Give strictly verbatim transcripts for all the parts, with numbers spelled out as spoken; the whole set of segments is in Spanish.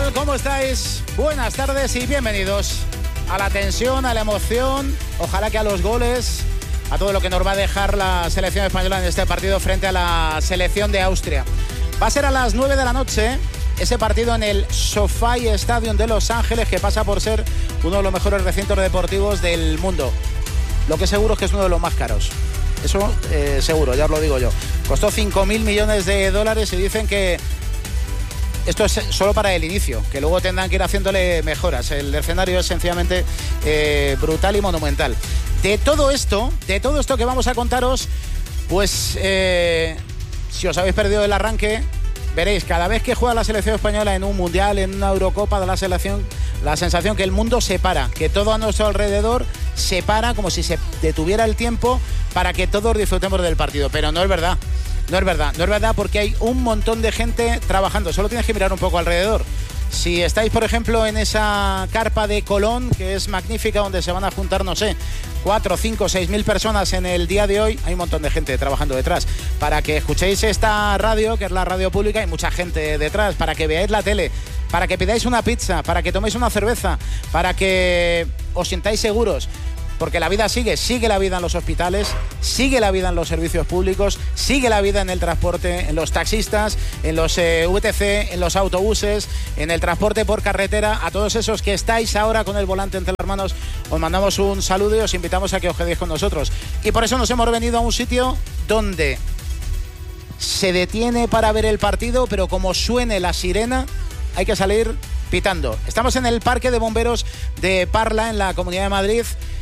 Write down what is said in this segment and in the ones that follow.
tal? ¿Cómo estáis? Buenas tardes y bienvenidos a la tensión, a la emoción, ojalá que a los goles, a todo lo que nos va a dejar la selección española en este partido frente a la selección de Austria. Va a ser a las nueve de la noche ese partido en el SoFi Stadium de Los Ángeles, que pasa por ser uno de los mejores recintos deportivos del mundo. Lo que seguro es que es uno de los más caros. Eso eh, seguro, ya os lo digo yo. Costó cinco mil millones de dólares y dicen que esto es solo para el inicio, que luego tendrán que ir haciéndole mejoras. El escenario es sencillamente eh, brutal y monumental. De todo esto, de todo esto que vamos a contaros, pues eh, si os habéis perdido el arranque, veréis, cada vez que juega la selección española en un mundial, en una Eurocopa de la selección, la sensación que el mundo se para, que todo a nuestro alrededor se para, como si se detuviera el tiempo para que todos disfrutemos del partido. Pero no es verdad. No es verdad, no es verdad porque hay un montón de gente trabajando. Solo tienes que mirar un poco alrededor. Si estáis, por ejemplo, en esa carpa de Colón, que es magnífica, donde se van a juntar, no sé, cuatro, cinco, seis mil personas en el día de hoy, hay un montón de gente trabajando detrás. Para que escuchéis esta radio, que es la radio pública, hay mucha gente detrás. Para que veáis la tele, para que pidáis una pizza, para que toméis una cerveza, para que os sintáis seguros. Porque la vida sigue, sigue la vida en los hospitales, sigue la vida en los servicios públicos, sigue la vida en el transporte, en los taxistas, en los eh, V T C, en los autobuses, en el transporte por carretera. A todos esos que estáis ahora con el volante entre las manos, os mandamos un saludo y os invitamos a que os quedéis con nosotros. Y por eso nos hemos venido a un sitio donde se detiene para ver el partido, pero como suene la sirena, hay que salir pitando. Estamos en el Parque de Bomberos de Parla, en la Comunidad de Madrid.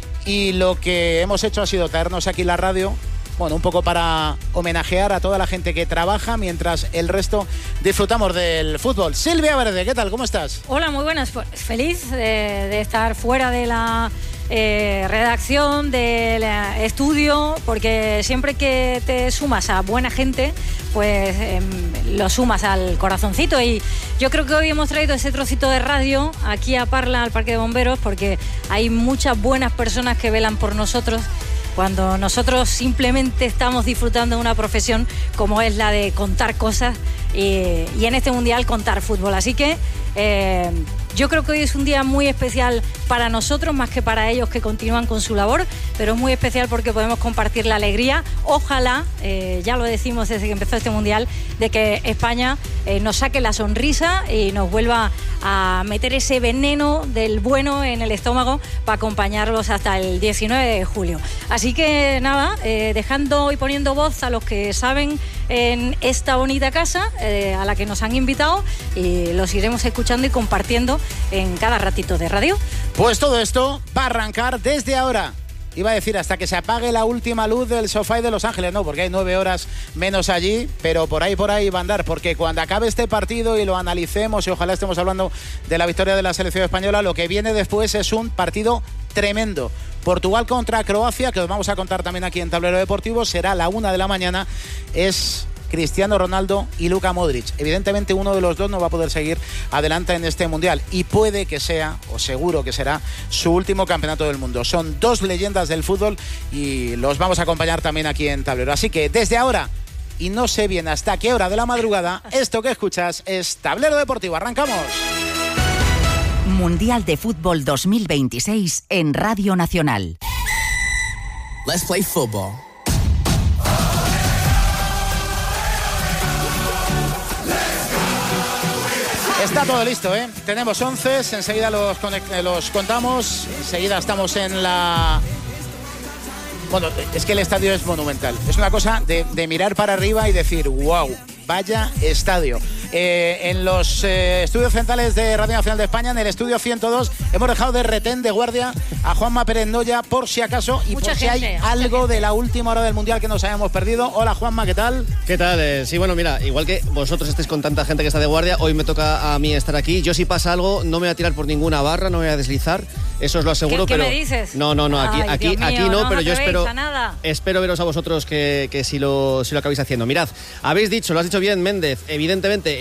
Y lo que hemos hecho ha sido traernos aquí la radio, bueno, un poco para homenajear a toda la gente que trabaja mientras el resto disfrutamos del fútbol. Silvia Verde, ¿qué tal? ¿Cómo estás? Hola, muy buenas. Feliz de, de estar fuera de la eh, redacción, del estudio, porque siempre que te sumas a buena gente, pues eh, lo sumas al corazoncito. Y yo creo que hoy hemos traído ese trocito de radio aquí a Parla, al Parque de Bomberos, porque hay muchas buenas personas que velan por nosotros cuando nosotros simplemente estamos disfrutando de una profesión como es la de contar cosas y, y en este mundial contar fútbol. Así que eh, yo creo que hoy es un día muy especial para nosotros, más que para ellos que continúan con su labor, pero es muy especial porque podemos compartir la alegría. Ojalá, eh, ya lo decimos desde que empezó este mundial, de que España eh, nos saque la sonrisa y nos vuelva a meter ese veneno del bueno en el estómago para acompañarlos hasta el diecinueve de julio. Así que nada, eh, dejando y poniendo voz a los que saben en esta bonita casa eh, a la que nos han invitado, y los iremos escuchando y compartiendo en cada ratito de radio. Pues todo esto va a arrancar desde ahora. Iba a decir hasta que se apague la última luz del SoFi de Los Ángeles, no, porque hay nueve horas menos allí, pero por ahí, por ahí va a andar, porque cuando acabe este partido y lo analicemos y ojalá estemos hablando de la victoria de la selección española, lo que viene después es un partido tremendo. Portugal contra Croacia, que os vamos a contar también aquí en Tablero Deportivo, será a la una de la mañana, es Cristiano Ronaldo y Luka Modric. Evidentemente uno de los dos no va a poder seguir adelante en este mundial y puede que sea, o seguro que será, su último campeonato del mundo. Son dos leyendas del fútbol y los vamos a acompañar también aquí en Tablero. Así que desde ahora, y no sé bien hasta qué hora de la madrugada, esto que escuchas es Tablero Deportivo. ¡Arrancamos! Mundial de Fútbol dos mil veintiséis en Radio Nacional. Let's play football. Está todo listo, ¿eh? Tenemos once, enseguida los, los contamos, enseguida estamos en la... Bueno, es que el estadio es monumental. Es una cosa de, de mirar para arriba y decir, wow, vaya estadio. Eh, en los eh, estudios centrales de Radio Nacional de España, en el estudio ciento dos, hemos dejado de retén de guardia a Juanma Pérez Noya, por si acaso y mucha por gente, si hay algo gente de la última hora del Mundial que nos hayamos perdido. Hola Juanma, ¿qué tal? ¿Qué tal? Eh, sí, bueno, mira, igual que vosotros estéis con tanta gente que está de guardia, hoy me toca a mí estar aquí. Yo, si pasa algo, no me voy a tirar por ninguna barra, no me voy a deslizar, eso os lo aseguro. ¿Qué, pero... ¿qué me dices? No, no, no, aquí, Ay, aquí, mío, aquí no, no, pero no yo espero, nada. espero veros a vosotros que, que si, lo, si lo acabáis haciendo. Mirad, habéis dicho, lo has dicho bien, Méndez, evidentemente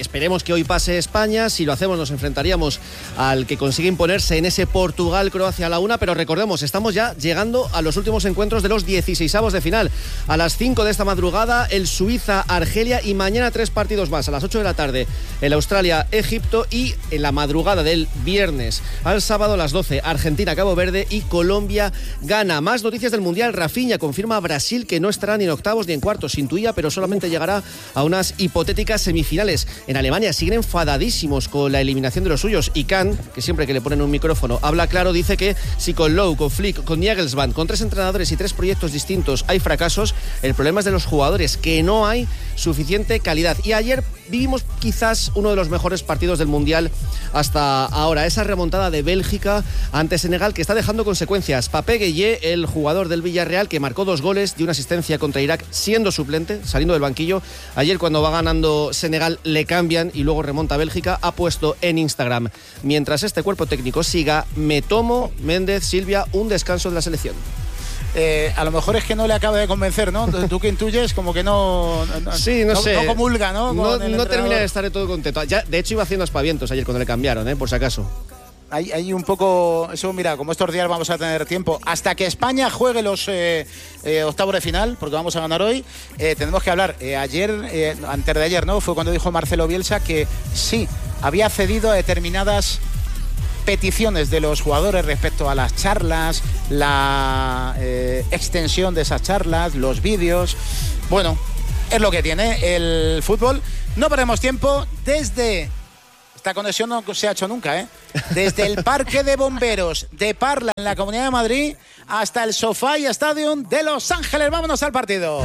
esperemos que hoy pase España. Si lo hacemos nos enfrentaríamos al que consigue imponerse en ese Portugal-Croacia a la una, pero recordemos, estamos ya llegando a los últimos encuentros de los dieciseisavos de final. A las cinco de esta madrugada el Suiza-Argelia y mañana tres partidos más. A las ocho de la tarde el Australia-Egipto y en la madrugada del viernes al sábado a las doce Argentina-Cabo Verde y Colombia-Ghana. Más noticias del Mundial. Rafinha confirma a Brasil que no estará ni en octavos ni en cuartos. Se intuía, pero solamente llegará a unas hipotéticas semifinales. En Alemania siguen enfadadísimos con la eliminación de los suyos y Kahn, que siempre que le ponen un micrófono habla claro, dice que si con Lowe, con Flick, con Nagelsmann, con tres entrenadores y tres proyectos distintos hay fracasos, el problema es de los jugadores, que no hay suficiente calidad. Y ayer vivimos quizás uno de los mejores partidos del Mundial hasta ahora, esa remontada de Bélgica ante Senegal que está dejando consecuencias. Papé Gueye, el jugador del Villarreal, que marcó dos goles de una asistencia contra Irak siendo suplente, saliendo del banquillo. Ayer, cuando va ganando Senegal, le cambian y luego remonta a Bélgica. Ha puesto en Instagram: mientras este cuerpo técnico siga, me tomo, Méndez, Silvia, un descanso de la selección. Eh, a lo mejor es que no le acaba de convencer, ¿no? Tú que intuyes como que no, no sí, no, no sé. No comulga, ¿no? No, no termina de estar de todo contento. Ya, de hecho, iba haciendo aspavientos ayer cuando le cambiaron, ¿eh? Por si acaso. Hay, hay un poco, eso mira, como estos días vamos a tener tiempo hasta que España juegue los eh, eh, octavos de final, porque vamos a ganar hoy, eh, tenemos que hablar. Eh, ayer, eh, antes de ayer, ¿no? Fue cuando dijo Marcelo Bielsa que sí, había cedido a determinadas peticiones de los jugadores respecto a las charlas, la eh, extensión de esas charlas, los vídeos. Bueno, es lo que tiene el fútbol. No perdemos tiempo. Desde esta conexión no se ha hecho nunca, ¿eh? Desde el Parque de Bomberos de Parla, en la Comunidad de Madrid, hasta el SoFi Stadium de Los Ángeles. Vámonos al partido.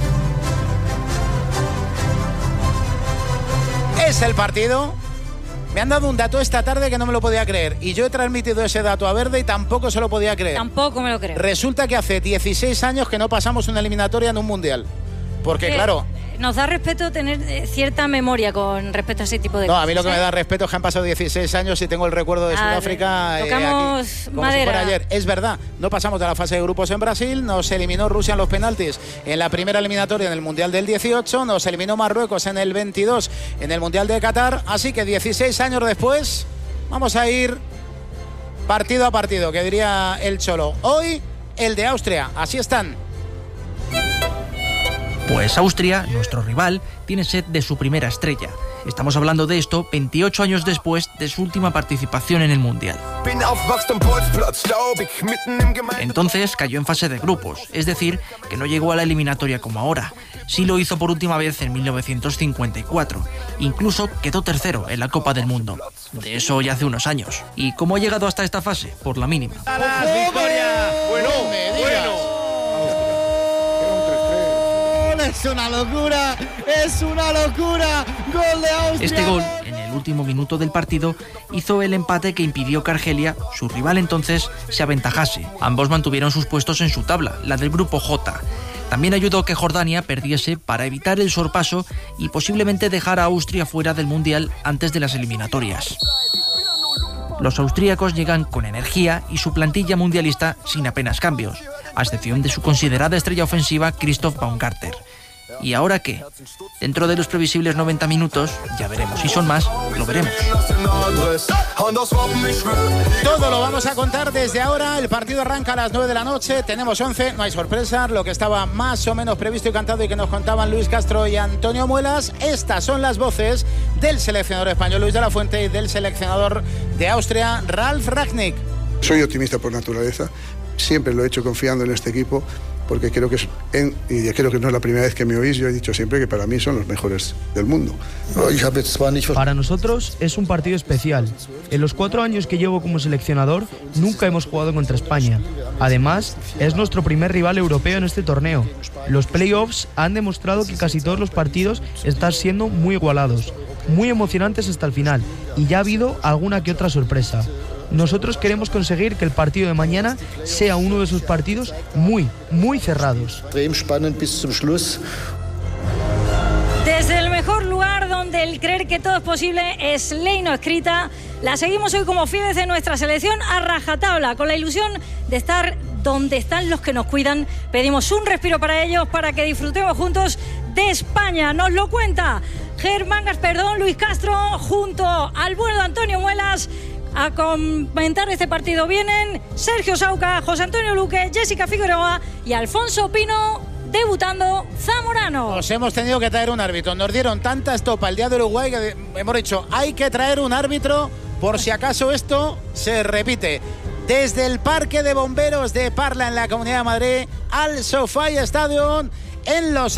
Es el partido. Me han dado un dato esta tarde que no me lo podía creer. Y yo he transmitido ese dato a Verde y tampoco se lo podía creer. Tampoco me lo creo. Resulta que hace dieciséis años que no pasamos una eliminatoria en un mundial. Porque, eh, claro... Nos da respeto tener cierta memoria con respecto a ese tipo de no, cosas. No, a mí lo que ¿eh? me da respeto es que han pasado dieciséis años y tengo el recuerdo de Sudáfrica. Eh, tocamos aquí, como madera. Si fuera ayer. Es verdad, no pasamos de la fase de grupos en Brasil, nos eliminó Rusia en los penaltis en la primera eliminatoria en el Mundial del dieciocho, nos eliminó Marruecos en el veintidós en el Mundial de Qatar, así que dieciséis años después vamos a ir partido a partido, que diría el Cholo. Hoy el de Austria, así están. Pues Austria, nuestro rival, tiene sed de su primera estrella. Estamos hablando de esto veintiocho años después de su última participación en el Mundial. Entonces cayó en fase de grupos, es decir, que no llegó a la eliminatoria como ahora. Sí lo hizo por última vez en mil novecientos cincuenta y cuatro. Incluso quedó tercero en la Copa del Mundo. De eso ya hace unos años. ¿Y cómo ha llegado hasta esta fase? Por la mínima. ¡Victoria! Bueno, bueno. Es una locura, es una locura. Gol de Austria. Este gol, en el último minuto del partido, hizo el empate que impidió que Argelia, su rival entonces, se aventajase. Ambos mantuvieron sus puestos en su tabla, la del grupo J. También ayudó que Jordania perdiese para evitar el sorpaso y posiblemente dejar a Austria fuera del Mundial antes de las eliminatorias. Los austríacos llegan con energía y su plantilla mundialista sin apenas cambios, a excepción de su considerada estrella ofensiva Christoph Baumgartner. ¿Y ahora qué? Dentro de los previsibles noventa minutos, ya veremos si son más, lo veremos. Todo lo vamos a contar desde ahora. El partido arranca a las nueve de la noche. Tenemos once, no hay sorpresas. Lo que estaba más o menos previsto y cantado y que nos contaban Luis Castro y Antonio Muelas. Estas son las voces del seleccionador español Luis de la Fuente y del seleccionador de Austria, Ralf Rangnick. Soy optimista por naturaleza. Siempre lo he hecho confiando en este equipo, porque creo que es en, y creo que no es la primera vez que me oís. Yo he dicho siempre que para mí son los mejores del mundo. Para nosotros es un partido especial. En los cuatro años que llevo como seleccionador nunca hemos jugado contra España. Además, es nuestro primer rival europeo en este torneo. Los playoffs han demostrado que casi todos los partidos están siendo muy igualados, muy emocionantes hasta el final, y ya ha habido alguna que otra sorpresa. Nosotros queremos conseguir que el partido de mañana sea uno de esos partidos muy, muy cerrados. Desde el mejor lugar donde el creer que todo es posible es ley no escrita, la seguimos hoy como fieles de nuestra selección a rajatabla, con la ilusión de estar donde están los que nos cuidan. Pedimos un respiro para ellos, para que disfrutemos juntos de España. Nos lo cuenta Germán Gasperdón, Luis Castro, junto al bueno de Antonio Muelas. A comentar este partido vienen Sergio Sauca, José Antonio Luque, Jessica Figueroa y Alfonso Pino, debutando Zamorano. Os hemos tenido que traer un árbitro. Nos dieron tanta estopa el día de Uruguay que hemos dicho, hay que traer un árbitro por si acaso esto se repite. Desde el Parque de Bomberos de Parla en la Comunidad de Madrid al SoFi Stadium en Los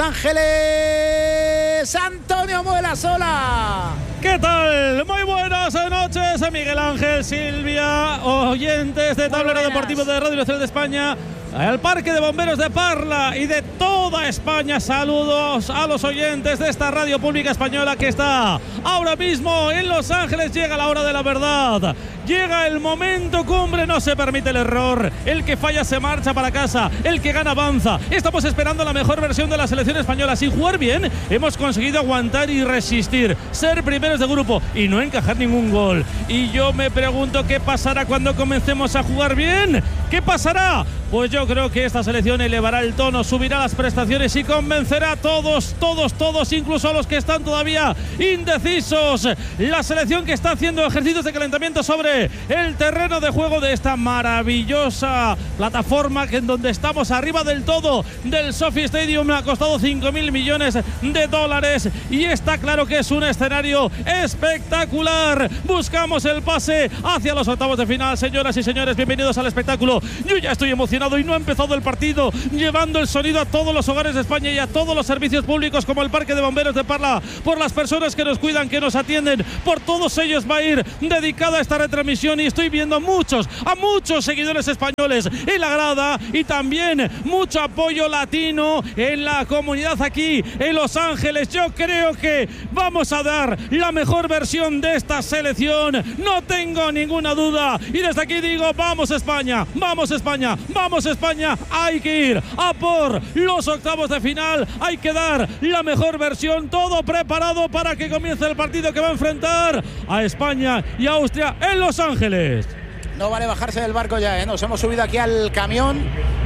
Ángeles, Antonio Muelasola. ¿Qué tal? Muy buenas noches, Miguel Ángel, Silvia, oyentes de Tablero Deportivo de Radio Nacional de España, al Parque de Bomberos de Parla y de toda España. Saludos a los oyentes de esta radio pública española que está ahora mismo en Los Ángeles. Llega la hora de la verdad, llega el momento cumbre, no se permite el error. El que falla se marcha para casa, el que gana avanza. Estamos esperando la mejor versión de la selección española. Sin jugar bien, hemos conseguido aguantar y resistir, ser primeros de grupo y no encajar ningún gol. Y yo me pregunto qué pasará cuando comencemos a jugar bien. ¿Qué pasará? Pues yo creo que esta selección elevará el tono, subirá las prestaciones y convencerá a todos, todos, todos, incluso a los que están todavía indecisos. La selección que está haciendo ejercicios de calentamiento sobre el terreno de juego de esta maravillosa plataforma que en donde estamos arriba del todo del SoFi Stadium. Ha costado cinco mil millones de dólares y está claro que es un escenario espectacular. Buscamos el pase hacia los octavos de final. Señoras y señores, bienvenidos al espectáculo. Yo ya estoy emocionado y no ha empezado el partido, llevando el sonido a todos los hogares de España y a todos los servicios públicos como el Parque de Bomberos de Parla, por las personas que nos cuidan, que nos atienden, por todos ellos va a ir dedicada esta retransmisión. Y estoy viendo a muchos, a muchos seguidores españoles en la grada y también mucho apoyo latino en la comunidad aquí en Los Ángeles. Yo creo que vamos a dar la mejor versión de esta selección, no tengo ninguna duda. Y desde aquí digo, vamos España, vamos España, vamos España, hay que ir a por los octavos de final, hay que dar la mejor versión, todo preparado para que comience el partido que va a enfrentar a España y Austria en Los Ángeles. No vale bajarse del barco ya, ¿eh? Nos hemos subido aquí al camión,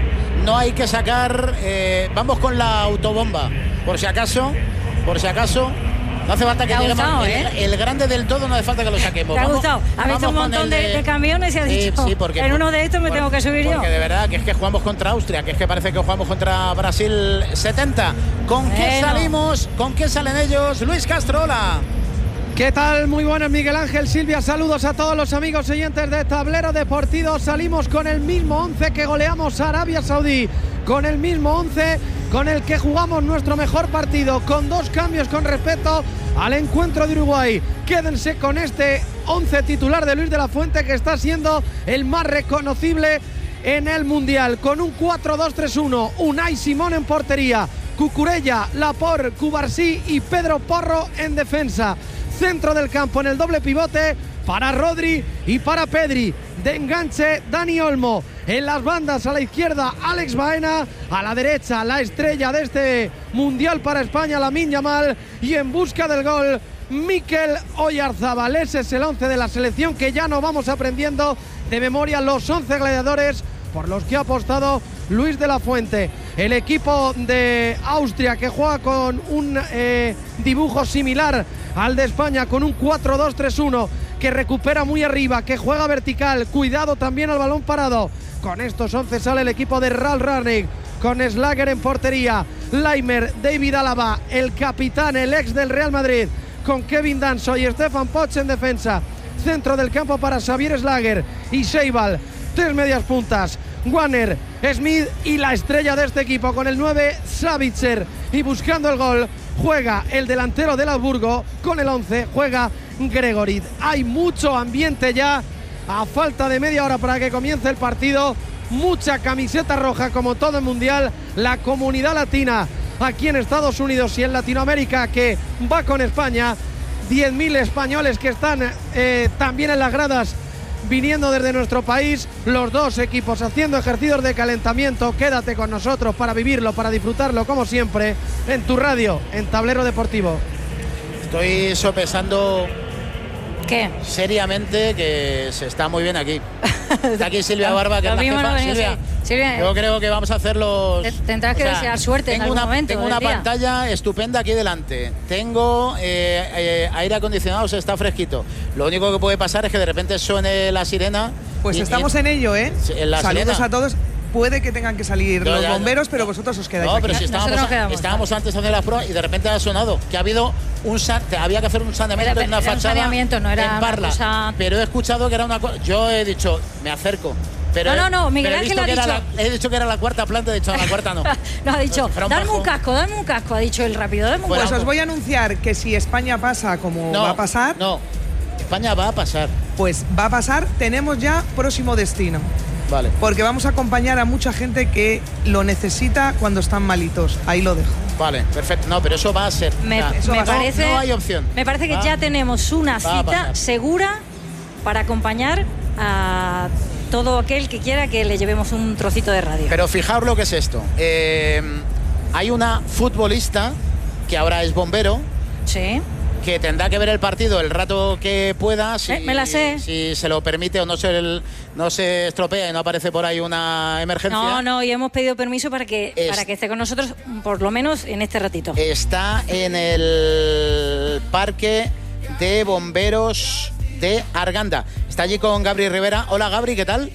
no hay que sacar, eh, vamos con la autobomba, por si acaso, por si acaso. No hace falta que lleguemos, gustado, el, ¿eh? el grande del todo no hace falta que lo saquemos. ¿Te ha vamos, gustado? Ha visto un montón de, de, de camiones y ha dicho, sí, sí, porque, en uno de estos me porque, tengo que subir porque yo. Porque de verdad que es que jugamos contra Austria, que es que parece que jugamos contra Brasil setenta. ¿Con bueno. qué salimos? ¿Con qué salen ellos? Luis Castro, hola. ¿Qué tal? Muy buenas, Miguel Ángel, Silvia, saludos a todos los amigos oyentes de Tablero Deportivo. Salimos con el mismo once que goleamos a Arabia Saudí, con el mismo once con el que jugamos nuestro mejor partido, con dos cambios con respecto al encuentro de Uruguay. Quédense con este once titular de Luis de la Fuente, que está siendo el más reconocible en el Mundial, con un cuatro dos tres uno, Unai Simón en portería, Cucurella, Laporte, Cubarsí y Pedro Porro en defensa. Centro del campo en el doble pivote para Rodri y para Pedri. De enganche, Dani Olmo. En las bandas, a la izquierda, Alex Baena. A la derecha, la estrella de este Mundial para España, Lamine Yamal. Y en busca del gol, Mikel Oyarzabal. Ese es el once de la selección que ya no vamos aprendiendo de memoria, los once gladiadores por los que ha apostado Luis de la Fuente. El equipo de Austria, que juega con un eh, dibujo similar al de España, con un cuatro dos tres uno, que recupera muy arriba, que juega vertical, cuidado también al balón parado. Con estos once sale el equipo de Ralf Rangnick, con Schlager en portería, Laimer, David Alaba, el capitán, el ex del Real Madrid, con Kevin Danso y Stefan Poch en defensa. Centro del campo para Xavier Schlager y Seibal. Tres medias puntas, Warner, Smith y la estrella de este equipo con el nueve, Savitzer. Y buscando el gol juega el delantero del Augsburgo, con el once juega Gregory. Hay mucho ambiente ya, a falta de media hora para que comience el partido. Mucha camiseta roja como todo el Mundial. La comunidad latina aquí en Estados Unidos y en Latinoamérica, que va con España. diez mil españoles que están eh, también en las gradas, viniendo desde nuestro país. Los dos equipos haciendo ejercicios de calentamiento. Quédate con nosotros para vivirlo, para disfrutarlo, como siempre, en tu radio, en Tablero Deportivo. Estoy sopesando ¿Qué? Seriamente, que se está muy bien aquí. Está aquí Silvia Barba, que es la jefa. No Silvia, Silvia, yo creo que vamos a hacer los... Tendrás que o sea, desear suerte en algún una, momento. Tengo una pantalla estupenda aquí delante. Tengo eh, eh, aire acondicionado, se está fresquito. Lo único que puede pasar es que de repente suene la sirena. Pues y, estamos y, en ello, ¿eh? En la Saludos sirena. a todos. Puede que tengan que salir no, los ya, bomberos, pero vosotros os quedáis no, aquí. No, pero si estábamos, a, estábamos antes haciendo las pruebas y de repente ha sonado que ha habido un san, había que hacer un saneamiento era, en una era fachada un saneamiento, no era en Parla. Cosa... Pero he escuchado que era una cosa. Yo he dicho, me acerco. Pero no, no, no, Miguel he, Ángel ha dicho... La, he dicho que era la cuarta planta, he dicho, la cuarta no. No, ha dicho, dame un casco, dame un casco, ha dicho él rápido, dame un Pues casco. os voy a anunciar que si España pasa como no, va a pasar... No, España va a pasar. Pues va a pasar, tenemos ya próximo destino. Vale. Porque vamos a acompañar a mucha gente que lo necesita cuando están malitos. Ahí lo dejo. Vale, perfecto. No, pero eso va a ser. Me, ya, me parece, no, no hay opción. Me parece que va, ya tenemos una cita segura para acompañar a todo aquel que quiera que le llevemos un trocito de radio. Pero fijaos lo que es esto. Eh, hay una futbolista que ahora es bombero. Sí. Que tendrá que ver el partido el rato que pueda, si, eh, me la sé. si se lo permite o no se, el, no se estropea y no aparece por ahí una emergencia. No, no, y hemos pedido permiso para que, es, para que esté con nosotros por lo menos en este ratito. Está en el parque de bomberos de Arganda. Está allí con Gabri Rivera. Hola Gabri, ¿qué tal?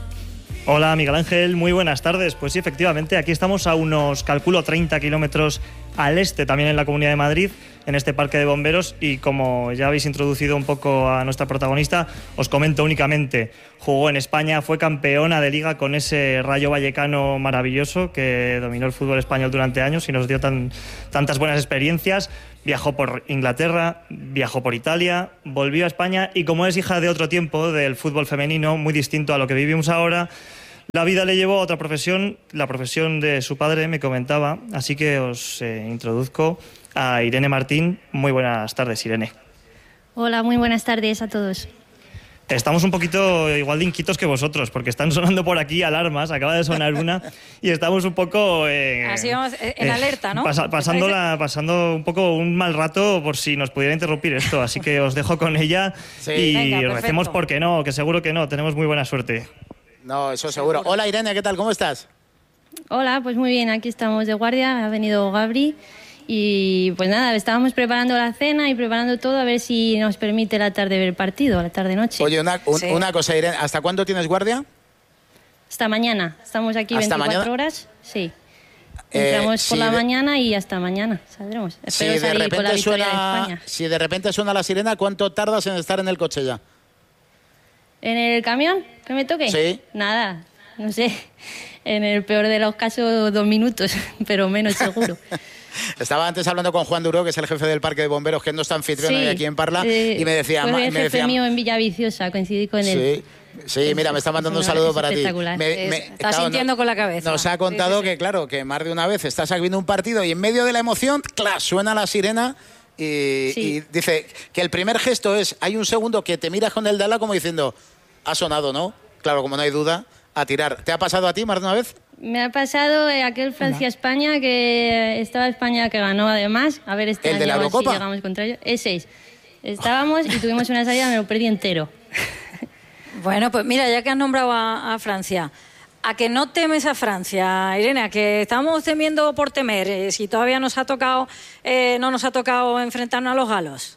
Hola Miguel Ángel, muy buenas tardes. Pues sí, efectivamente, aquí estamos a unos, calculo, treinta kilómetros al este, también en la Comunidad de Madrid, en este parque de bomberos, y como ya habéis introducido un poco a nuestra protagonista, os comento únicamente, jugó en España, fue campeona de liga con ese Rayo Vallecano maravilloso que dominó el fútbol español durante años y nos dio tan, tantas buenas experiencias. Viajó por Inglaterra, viajó por Italia, volvió a España y como es hija de otro tiempo, del fútbol femenino, muy distinto a lo que vivimos ahora, la vida le llevó a otra profesión, la profesión de su padre, me comentaba, así que os eh, introduzco a Irene Martín. Muy buenas tardes, Irene. Hola, muy buenas tardes a todos. Estamos un poquito igual de inquietos que vosotros, porque están sonando por aquí alarmas, acaba de sonar una, y estamos un poco... Eh, Así vamos, en eh, alerta, ¿no? Pas, pasando, la, pasando un poco un mal rato por si nos pudiera interrumpir esto, así que os dejo con ella sí. y Venga, recemos porque no, que seguro que no, tenemos muy buena suerte. No, eso seguro. Hola Irene, ¿qué tal? ¿Cómo estás? Hola, pues muy bien, aquí estamos de guardia, ha venido Gabri. Y pues nada, estábamos preparando la cena y preparando todo a ver si nos permite la tarde ver el partido, la tarde-noche. Oye, una, un, sí. una cosa, Irene, ¿hasta cuándo tienes guardia? Hasta mañana, estamos aquí ¿Hasta veinticuatro mañana? horas, sí. Entramos eh, por si la de... mañana y hasta mañana saldremos. Espero si salir de repente con la victoria suena, de España. Si de repente suena la sirena, ¿cuánto tardas en estar en el coche ya? ¿En el camión? ¿Que me toque? Sí. Nada, no sé. En el peor de los casos, dos minutos, pero menos seguro. Estaba antes hablando con Juan Duró, que es el jefe del parque de bomberos, que no está anfitrión sí, aquí en Parla, eh, y me decía... Fue me el jefe decía, mío en Villaviciosa, coincidí con él. Sí, sí, mira, me está mandando un saludo para ti. Me, me, está claro, sintiendo no, con la cabeza. Nos ha contado sí, sí, sí. que, claro, que más de una vez estás viendo un partido y en medio de la emoción, ¡claro!, suena la sirena y, sí. y dice que el primer gesto es, hay un segundo que te miras con el de al lado como diciendo, ha sonado, ¿no? Claro, como no hay duda, a tirar. ¿Te ha pasado a ti más de una vez? Me ha pasado aquel Francia-España, que estaba España que ganó además. A ver, este ¿El año de la Eurocopa? Si llegamos contra ellos. Ese es. Estábamos y tuvimos una salida, me lo perdí entero. Bueno, pues mira, ya que has nombrado a, a Francia, ¿a que no temes a Francia, Irene? ¿A que estamos temiendo por temer? Eh, si todavía nos ha tocado, eh, no nos ha tocado enfrentarnos a los galos.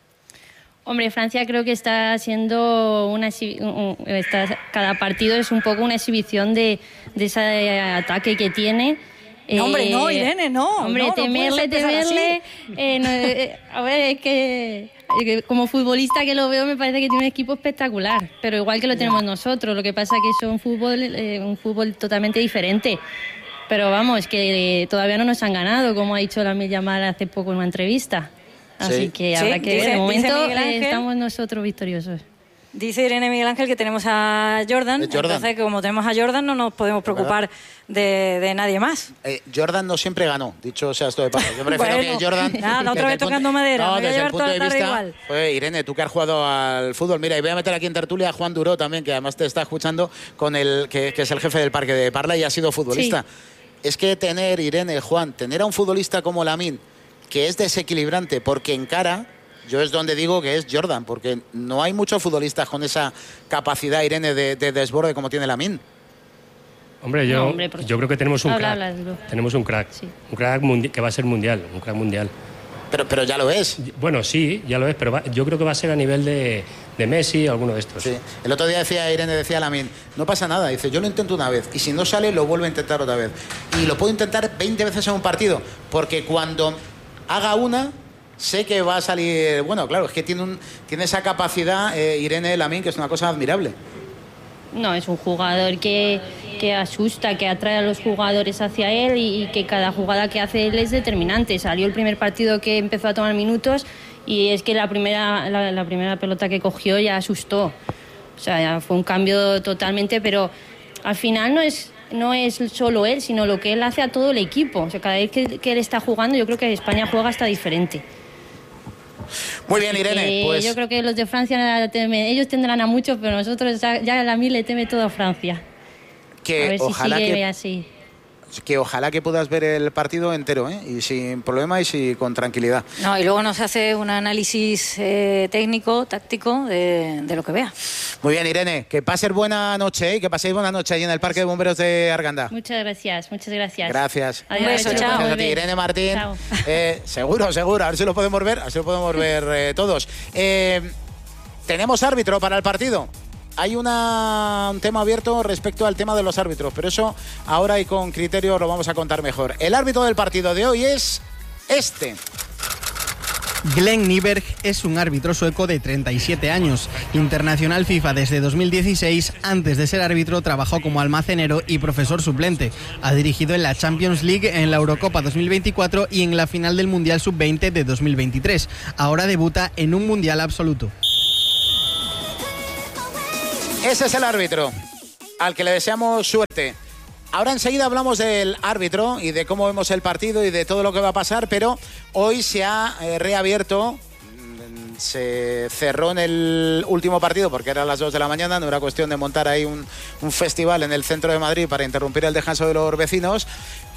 Hombre, Francia creo que está siendo una está, cada partido es un poco una exhibición de, de ese ataque que tiene. No, hombre, no, Irene, no. Hombre, no, temerle, no temerle. Eh, no, eh, a ver, es que como futbolista que lo veo me parece que tiene un equipo espectacular, pero igual que lo tenemos nosotros. Lo que pasa es que es un fútbol, eh, un fútbol totalmente diferente. Pero vamos, que eh, todavía no nos han ganado, como ha dicho Lamine Yamal hace poco en una entrevista. Así sí. que habrá sí, que ver. De momento eh, estamos nosotros victoriosos. Dice Irene Miguel Ángel que tenemos a Jordan, Jordan. Entonces como tenemos a Jordan no nos podemos preocupar de, de nadie más. Eh, Jordan no siempre ganó, dicho sea esto de paso. Yo prefiero bueno, que Jordan... Nada, la otra vez tocando madera, no, me voy a llevar toda la tarde igual. Pues, Irene, tú que has jugado al fútbol, mira, y voy a meter aquí en tertulia a Juan Duró también, que además te está escuchando, con el que, que es el jefe del parque de Parla y ha sido futbolista. Sí. Es que tener, Irene, Juan, tener a un futbolista como Lamine, que es desequilibrante porque encara, yo es donde digo que es Jordan, porque no hay muchos futbolistas con esa capacidad, Irene, de, de desborde como tiene Lamine. Hombre, yo, no, hombre, por... yo creo que tenemos un habla, crack. habla, tenemos un crack. Sí. Un crack que va a ser mundial, un crack mundial. Pero, pero ya lo es. Bueno, sí, ya lo es, pero va, yo creo que va a ser a nivel de, de Messi o alguno de estos. Sí. El otro día decía Irene, decía Lamine, no pasa nada, dice, yo lo intento una vez y si no sale lo vuelvo a intentar otra vez. Y lo puedo intentar veinte veces en un partido, porque cuando haga una, sé que va a salir... Bueno, claro, es que tiene, un, tiene esa capacidad, eh, Irene Lamine, que es una cosa admirable. No, es un jugador que, que asusta, que atrae a los jugadores hacia él y, y que cada jugada que hace él es determinante. Salió el primer partido que empezó a tomar minutos y es que la primera, la, la primera pelota que cogió ya asustó. O sea, ya fue un cambio totalmente, pero al final no es, no es solo él, sino lo que él hace a todo el equipo. O sea, cada vez que, que él está jugando, yo creo que España juega hasta diferente. Muy bien, Irene. Eh, pues... Yo creo que los de Francia temen, ellos tendrán a muchos, pero nosotros ya, ya a la mil le teme todo a Francia. Que a ver ojalá si sigue que, así. Que ojalá que puedas ver el partido entero, ¿eh? Y sin problema y si, con tranquilidad. No, y luego nos hace un análisis eh, técnico, táctico de, de lo que vea. Muy bien, Irene, que pases buena noche, ¿eh? Que paséis buena noche allí en el Parque de Bomberos de Arganda. Muchas gracias, muchas gracias. Gracias. Adiós, un beso, chao. Gracias a ti, Irene Martín. Eh, seguro, seguro, a ver si lo podemos ver, a ver si lo podemos ver eh, todos. Eh, tenemos árbitro para el partido. Hay una, un tema abierto respecto al tema de los árbitros, pero eso ahora y con criterio lo vamos a contar mejor. El árbitro del partido de hoy es este. Glenn Nyberg es un árbitro sueco de treinta y siete años, internacional FIFA desde dos mil dieciséis. Antes de ser árbitro trabajó como almacenero y profesor suplente. Ha dirigido en la Champions League, en la Eurocopa dos mil veinticuatro y en la final del Mundial sub veinte de dos mil veintitrés. Ahora debuta en un Mundial absoluto. Ese es el árbitro, al que le deseamos suerte. Ahora enseguida hablamos del árbitro y de cómo vemos el partido y de todo lo que va a pasar, pero hoy se ha eh, reabierto, se cerró en el último partido porque era a las dos de la mañana, no era cuestión de montar ahí un, un festival en el centro de Madrid para interrumpir el descanso de los vecinos.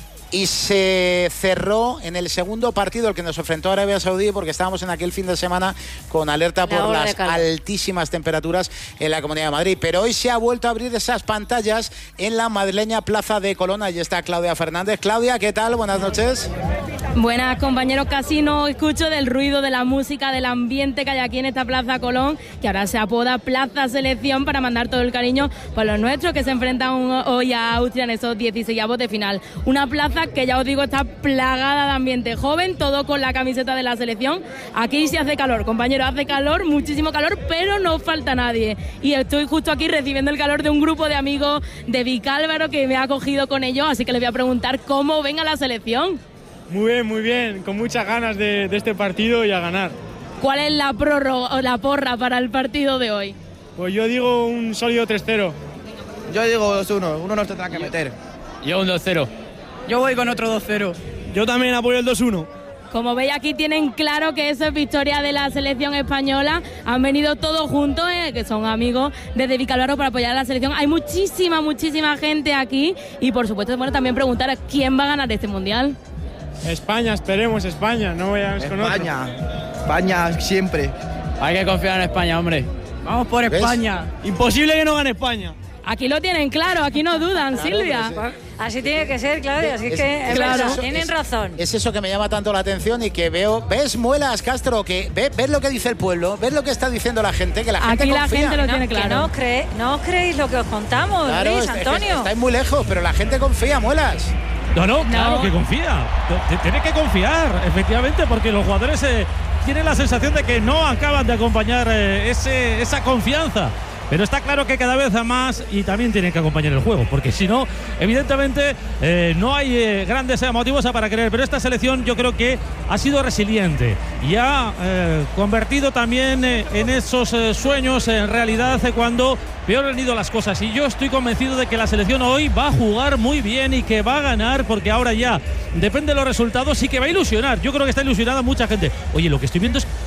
Y se cerró en el segundo partido, el que nos enfrentó a Arabia Saudí, porque estábamos en aquel fin de semana con alerta por las altísimas temperaturas en la Comunidad de Madrid. Pero hoy se ha vuelto a abrir esas pantallas en la madrileña Plaza de Colón. Allí está Claudia Fernández. Claudia, ¿qué tal? Buenas noches. Buenas, compañeros. Casi no escucho del ruido de la música, del ambiente que hay aquí en esta Plaza Colón, que ahora se apoda Plaza Selección, para mandar todo el cariño por los nuestros que se enfrentan hoy a Austria en esos dieciseisavos de final. Una plaza que, ya os digo, está plagada de ambiente joven, todo con la camiseta de la selección. Aquí sí hace calor, compañero, hace calor, muchísimo calor, pero no falta nadie. Y estoy justo aquí recibiendo el calor de un grupo de amigos de Vicálvaro que me ha acogido con ellos, así que les voy a preguntar cómo ven a la selección. Muy bien, muy bien, con muchas ganas de, de este partido y a ganar. ¿Cuál es la prórroga o la porra para el partido de hoy? Pues yo digo un sólido tres cero. Yo digo dos uno, uno nos tendrá que meter. Yo un dos cero. Yo voy con otro dos cero. Yo también apoyo el dos uno. Como veis, aquí tienen claro que eso es victoria de la selección española. Han venido todos juntos, eh, que son amigos desde Vicálvaro, para apoyar a la selección. Hay muchísima, muchísima gente aquí. Y por supuesto, bueno, también preguntar a quién va a ganar este Mundial. España, esperemos, España. No vayamos con otro. España, España siempre. Hay que confiar en España, hombre. Vamos por España. ¿Ves? Imposible que no gane España. Aquí lo tienen claro, aquí no dudan, claro, Silvia. Pues, así tiene que ser, Claudia, así es, que es claro, eso, tienen es, razón. Es eso que me llama tanto la atención y que veo. ¿Ves, Muelas, Castro? Que ve, ves lo que dice el pueblo, ves lo que está diciendo la gente, que la gente aquí confía. La gente lo no, tiene claro. Que no, cree, no os creéis lo que os contamos, claro, Luis, es, Antonio. Es, estáis muy lejos, pero la gente confía, Muelas. No, no, claro no. que confía. Tiene que confiar, efectivamente, porque los jugadores eh, tienen la sensación de que no acaban de acompañar eh, ese, esa confianza. Pero está claro que cada vez más, y también tienen que acompañar el juego, porque si no, evidentemente eh, no hay eh, grandes motivos para creer. Pero esta selección yo creo que ha sido resiliente y ha eh, convertido también eh, en esos eh, sueños en realidad eh, cuando peor han ido las cosas. Y yo estoy convencido de que la selección hoy va a jugar muy bien y que va a ganar, porque ahora ya depende de los resultados y que va a ilusionar. Yo creo que está ilusionada mucha gente. Oye, lo que estoy viendo es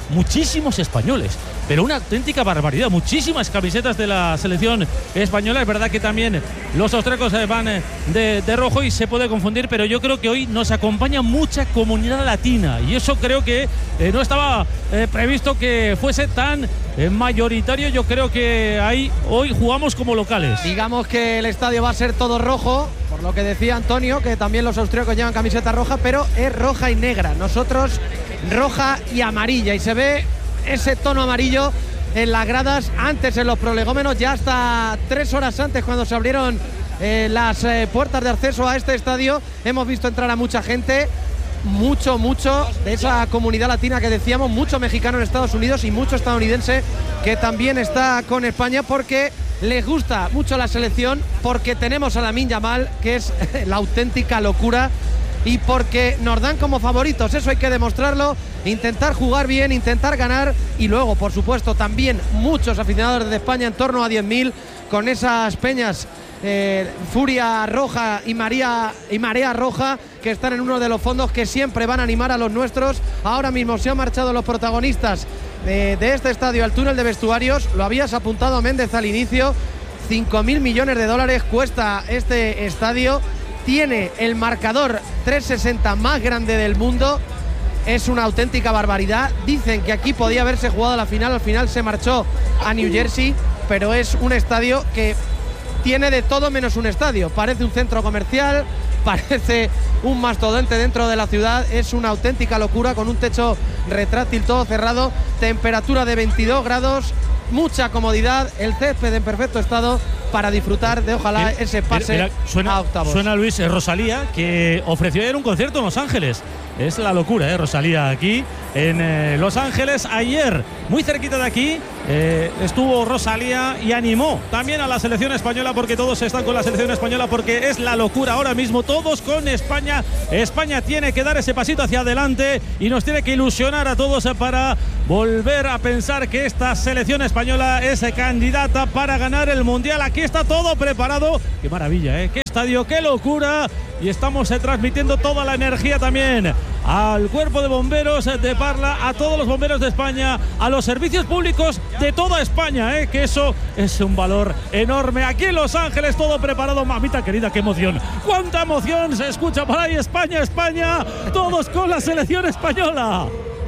muchísimos españoles, pero una auténtica barbaridad, muchísimas camisetas de la selección española. Es verdad que también los austriacos van de, de rojo y se puede confundir, pero yo creo que hoy nos acompaña mucha comunidad latina y eso creo que eh, no estaba eh, previsto que fuese tan eh, mayoritario. Yo creo que ahí hoy jugamos como locales. Digamos que el estadio va a ser todo rojo, por lo que decía Antonio, que también los austríacos llevan camiseta roja, pero es roja y negra. Nosotros roja y amarilla, y se ve ese tono amarillo en las gradas. Antes en los prolegómenos, ya hasta tres horas antes, cuando se abrieron eh, las eh, puertas de acceso a este estadio, hemos visto entrar a mucha gente, mucho, mucho de esa comunidad latina que decíamos, mucho mexicano en Estados Unidos y mucho estadounidense que también está con España, porque les gusta mucho la selección, porque tenemos a Lamine Yamal, que es la auténtica locura, y porque nos dan como favoritos. Eso hay que demostrarlo, intentar jugar bien, intentar ganar, y luego, por supuesto, también muchos aficionados de España, en torno a diez mil, con esas peñas eh, Furia Roja y María y Marea Roja, que están en uno de los fondos, que siempre van a animar a los nuestros. Ahora mismo se han marchado los protagonistas de, de este estadio al túnel de vestuarios. Lo habías apuntado, Méndez, al inicio. cinco mil millones de dólares cuesta este estadio. Tiene el marcador trescientos sesenta más grande del mundo. Es una auténtica barbaridad. Dicen que aquí podía haberse jugado la final. Al final se marchó a New Jersey, pero es un estadio que tiene de todo menos un estadio. Parece un centro comercial, parece un mastodonte dentro de la ciudad. Es una auténtica locura, con un techo retráctil todo cerrado, temperatura de veintidós grados, mucha comodidad, el césped en perfecto estado para disfrutar de, ojalá, mira, ese pase mira, mira, suena, a octavos. Suena Luis eh, Rosalía, que ofreció ayer un concierto en Los Ángeles. Es la locura, ¿eh? Rosalía aquí en eh, Los Ángeles. Ayer, muy cerquita de aquí, eh, estuvo Rosalía y animó también a la selección española, porque todos están con la selección española, porque es la locura ahora mismo, todos con España. España tiene que dar ese pasito hacia adelante y nos tiene que ilusionar a todos eh, para volver a pensar que esta selección española es eh, candidata para ganar el Mundial. Aquí está todo preparado. Qué maravilla, ¿eh? Qué estadio, qué locura. Y estamos eh, transmitiendo toda la energía también al cuerpo de bomberos de Parla, a todos los bomberos de España, a los servicios públicos de toda España, ¿eh? Que eso es un valor enorme. Aquí en Los Ángeles, todo preparado. Mamita querida, qué emoción. ¡Cuánta emoción se escucha por ahí! España, España, todos con la selección española.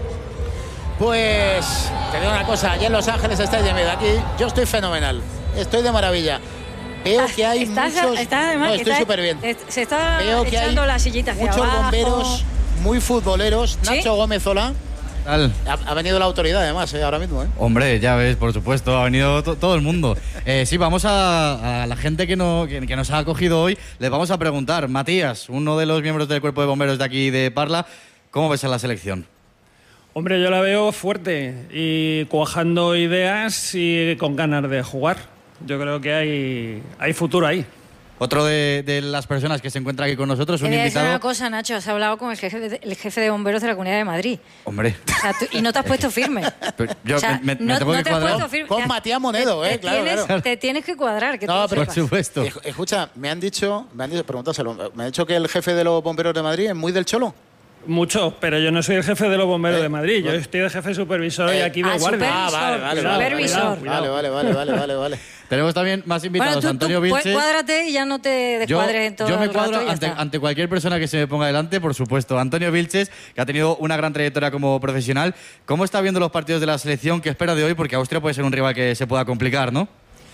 Pues te digo una cosa, allá en Los Ángeles está Yemeda, aquí yo estoy fenomenal, estoy de maravilla. Veo que hay estás, muchos... Estás, además, no, estoy súper bien. Se está Veo que echando hay las sillitas muchos abajo. bomberos muy futboleros. ¿Sí? Nacho Gómez, hola. Tal. Ha, ha venido la autoridad además, eh, ahora mismo. ¿eh? Hombre, ya ves, por supuesto, ha venido to todo el mundo. Eh, sí, vamos a, a la gente que, no, que, que nos ha acogido hoy, les vamos a preguntar. Matías, uno de los miembros del cuerpo de bomberos de aquí de Parla, ¿cómo ves a la selección? Hombre, yo la veo fuerte y cuajando ideas y con ganas de jugar. Yo creo que hay, hay futuro ahí. Otro de, de las personas que se encuentra aquí con nosotros, un Te voy a decir invitado... una cosa, Nacho, has hablado con el jefe de, el jefe de bomberos de la Comunidad de Madrid. Hombre. O sea, tú, y no te has puesto firme. Pero yo o sea, me, me no, tengo no que te has cuadrar. puesto firme. Con Matías Monedo, te, eh, te claro, tienes, claro. Te tienes que cuadrar. Que No, tú pero sepas. Por supuesto. Escucha, me han dicho, me han dicho, pregúntaselo, me han dicho que el jefe de los bomberos de Madrid es muy del Cholo. Mucho, pero yo no soy el jefe de los bomberos eh, de Madrid. Yo bueno. estoy de jefe supervisor Eh, y aquí de ah, guardia. Ah, vale, vale, Cuidado, vale, supervisor. cuidado, cuidado. vale, vale, vale, vale, vale, vale. Tenemos también más invitados. Bueno, tú, Antonio tú Vilches. cuádrate y ya no te Yo, descuadres en todo yo me el rato cuadro y ya ante, está. ante cualquier persona que se me ponga delante, por supuesto. Antonio Vilches, que ha tenido una gran trayectoria como profesional. ¿Cómo está viendo los partidos de la selección? ¿Qué espera de hoy? Porque Austria puede ser un rival que se pueda complicar, ¿no?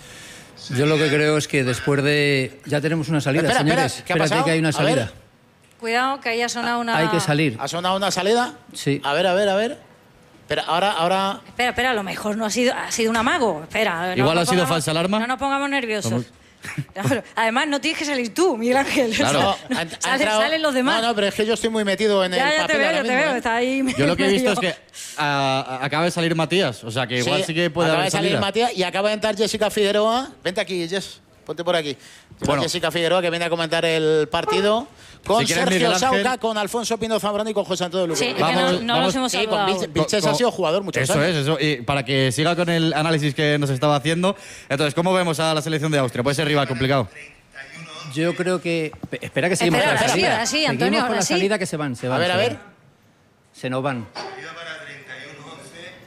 Yo lo que creo es que después de... Ya tenemos una salida, Espera, señores. espera, ¿qué ha Espérate pasado? que hay una A salida. ver. Cuidado, que haya sonado una... Hay que salir. ¿Ha sonado una salida? Sí. A ver, a ver, a ver. Pero ahora, ahora... Espera, espera, a lo mejor no ha sido, ha sido un amago. Espera. Igual no ha sido pongamos- falsa alarma. No nos pongamos nerviosos. No, pero además, no tienes que salir tú, Miguel Ángel. Claro. O No, sea, ha- ha salen, entrado- salen los demás. No, no, pero es que yo estoy muy metido en el ya, ya te papel veo, ahora ya te mismo, veo. ¿eh? Está ahí. Yo lo que he visto es medio- que a- a- acaba de salir Matías. O sea, que igual sí, que puede acaba haber de salir salida. Matías y acaba de entrar Jessica Figueroa. Vente aquí, Jess. Ponte por aquí. Bueno. Jessica Figueroa, que viene a comentar el partido con Si quieres, Sergio Miguel Ángel. Sauca, con Alfonso Pino Zambrano y con José Antonio Lucas. Sí, es que Vamos, no, no vamos. los hemos Sí, con saludado. Vilches, Vilches Co- ha co- sido jugador muchos Eso años. es, eso. Y para que siga con el análisis que nos estaba haciendo. Entonces, ¿cómo vemos a la selección de Austria? Puede ser rival complicado. Yo creo que... Espera que seguimos Espera, con la ahora sí, salida. ahora sí, Seguimos Antonio, con ahora la sí. salida que se van, se van. A ver, se a van. ver. Se nos van.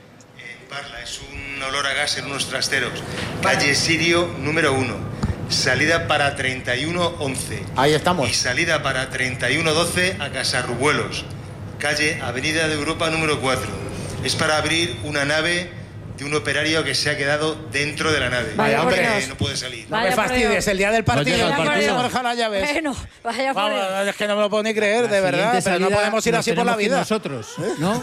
un olor a gas en unos trasteros. Calle Sirio número uno. Salida para treinta y uno once. Ahí estamos. Y salida para treinta y uno doce a Casarrubuelos. Calle Avenida de Europa número cuatro. Es para abrir una nave de un operario que se ha quedado dentro de la nave. Vaya, hombre, no puede salir. No me fastidies, el día del partido. Vaya, Vamos partido. a dejar las llaves. Bueno, vaya por Vamos, Dios. es que no me lo puedo ni creer, de verdad. Pero no podemos ir así por la vida. Nosotros, ¿no?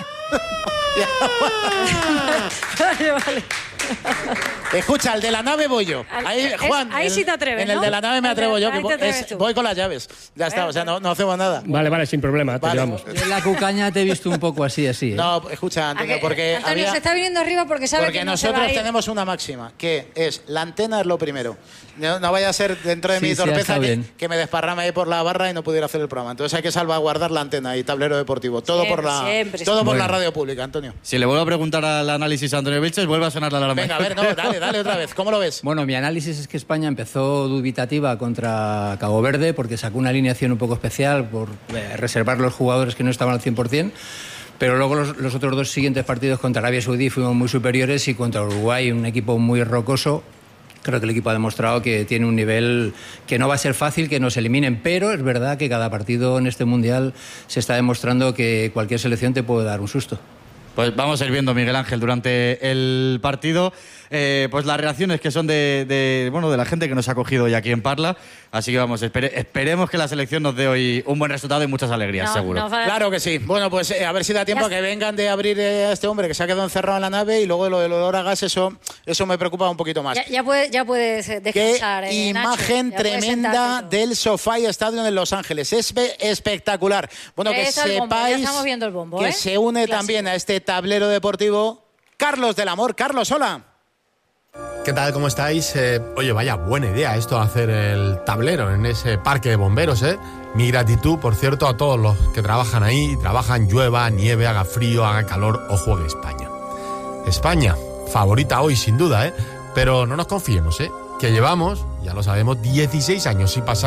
Vale, vale. Escucha, el de la nave voy yo. Ahí, Es- Juan. ahí el- sí te atreves, En el ¿no? de la nave me atrevo yo. Ahí Que te atreves es- tú. voy con las llaves. Ya está, o sea, no, no hacemos nada. Vale, vale, sin problema, te Vale. llevamos. Yo en la cucaña te he visto un poco así, así. ¿eh? No, escucha, Antonio, porque Antonio había- se está viniendo arriba porque sabe Porque que no se va nosotros a ir. tenemos una máxima, que es la antena es lo primero. No, no vaya a ser dentro de Sí, mi sí, ha torpeza estado que, bien. que me desparrame ahí por la barra y no pudiera hacer el programa. Entonces hay que salvaguardar la antena y tablero deportivo. Todo por la, Siempre, todo por Bueno. la radio pública, Antonio. Si le vuelvo a preguntar al análisis a Antonio Vilches, vuelve a sonar la alarma. Venga, a ver, no, dale, dale otra vez. ¿Cómo lo ves? Bueno, mi análisis es que España empezó dubitativa contra Cabo Verde porque sacó una alineación un poco especial por eh, reservar los jugadores que no estaban al cien por cien. Pero luego los, los otros dos siguientes partidos contra Arabia Saudí fuimos muy superiores y contra Uruguay, un equipo muy rocoso. Creo que el equipo ha demostrado que tiene un nivel que no va a ser fácil que nos eliminen, pero es verdad que cada partido en este Mundial se está demostrando que cualquier selección te puede dar un susto. Pues vamos a ir viendo, Miguel Ángel, durante el partido, eh, pues las reacciones que son de, de, bueno, de la gente que nos ha cogido hoy aquí en Parla. Así que vamos, espere- esperemos que la selección nos dé hoy un buen resultado y muchas alegrías, No, seguro. no va- Claro que sí. Bueno, pues eh, a ver si da tiempo a que vengan de abrir eh, a este hombre que se ha quedado encerrado en la nave y luego lo del olor a gas, eso, eso me preocupa un poquito más. Ya, ya, puedes, ya puedes eh, descansar. eh, Nacho. Imagen Ya puedes tremenda sentarte. del SoFi Stadium en Los Ángeles. Es ve- espectacular. Bueno, que Es el bombo, ya sepáis estamos viendo el bombo, que ¿eh? se une Clásico. también a este tablero deportivo Carlos del Amor. Carlos, hola. ¿Qué tal? ¿Cómo estáis? Eh, oye, vaya buena idea esto de hacer el tablero en ese parque de bomberos, ¿eh? Mi gratitud, por cierto, a todos los que trabajan ahí, trabajan llueva, nieve, haga frío, haga calor o juegue España. España, favorita hoy sin duda, ¿eh? Pero no nos confiemos, ¿eh? Que llevamos, ya lo sabemos, dieciséis años sin pasar